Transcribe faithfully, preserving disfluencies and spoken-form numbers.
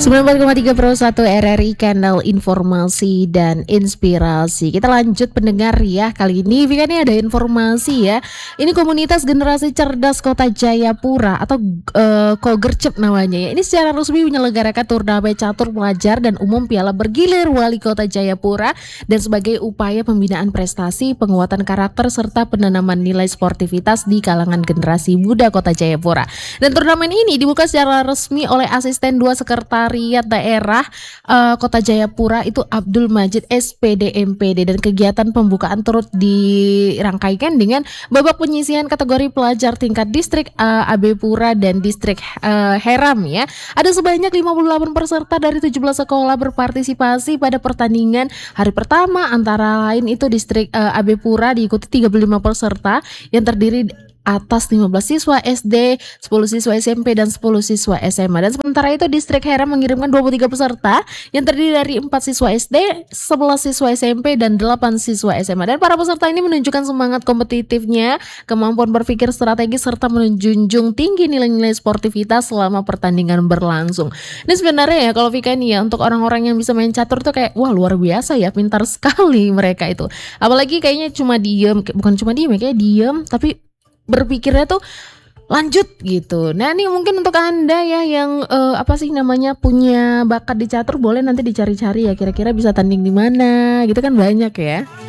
sembilan puluh empat koma tiga Pro satu R R I Kanal Informasi dan Inspirasi. Kita lanjut pendengar ya. Kali ini Vika nih ada informasi ya. Ini komunitas generasi cerdas Kota Jayapura atau uh, Kogercep namanya ya. Ini secara resmi menyelenggarakan turnamen catur pelajar dan umum Piala Bergilir Wali Kota Jayapura dan sebagai upaya pembinaan prestasi, penguatan karakter serta penanaman nilai sportivitas di kalangan generasi muda Kota Jayapura. Dan turnamen ini dibuka secara resmi oleh asisten dua sekretariat daerah uh, Kota Jayapura itu Abdul Majid S P D M P D, dan kegiatan pembukaan turut dirangkaikan dengan babak penyisihan kategori pelajar tingkat distrik uh, A B Pura dan distrik uh, Heram ya. Ada sebanyak lima puluh delapan peserta dari tujuh belas sekolah berpartisipasi pada pertandingan hari pertama, antara lain itu distrik uh, A B Pura diikuti tiga puluh lima peserta yang terdiri atas lima belas siswa S D, sepuluh siswa S M P dan sepuluh siswa S M A. Dan sementara itu distrik Heram mengirimkan dua puluh tiga peserta yang terdiri dari empat siswa S D, sebelas siswa S M P dan delapan siswa S M A. Dan para peserta ini menunjukkan semangat kompetitifnya, kemampuan berpikir strategis serta menjunjung tinggi nilai-nilai sportivitas selama pertandingan berlangsung. Ini sebenarnya ya kalau Vika nih ya, untuk orang-orang yang bisa main catur tuh kayak wah luar biasa ya, pintar sekali mereka itu. Apalagi kayaknya cuma diem, bukan cuma diem ya, kayak diem tapi berpikirnya tuh lanjut gitu. Nah ini mungkin untuk Anda ya yang uh, apa sih namanya punya bakat di catur, boleh nanti dicari-cari ya kira-kira bisa tanding di mana gitu kan, banyak ya.